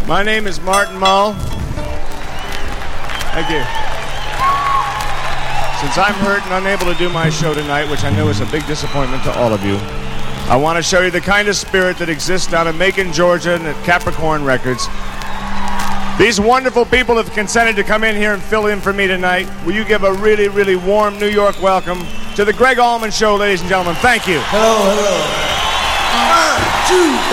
My name is Martin Mull. Thank you. Since I'm hurt and unable to do my show tonight, which I know is a big disappointment to all of you, I want to show you the kind of spirit that exists down in Macon, Georgia, and at Capricorn Records. These wonderful people have consented to come in here and fill in for me tonight. Will you give a really, really warm New York welcome to the Greg Allman Show, ladies and gentlemen? Thank you. Hello, hello. 1, 2.